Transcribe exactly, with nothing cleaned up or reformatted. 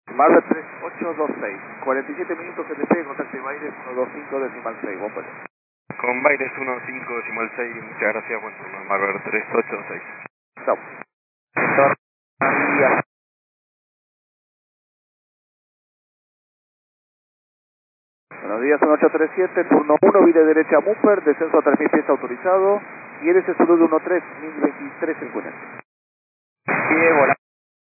Marvel tres ocho dos seis, cuarenta y siete minutos que despegue, contacte Baires ciento veinticinco decimal seis, buen vuelo. Con Baires ciento veinticinco decimal seis, muchas gracias, buen turno, Marvel tres ocho dos seis. Chao. Buenos días, son ocho treinta y siete, turno uno, vide derecha Mumper, descenso a tres mil pies autorizado, y eres el saludo uno tres, mil veintitrés el Cunete. Pide volar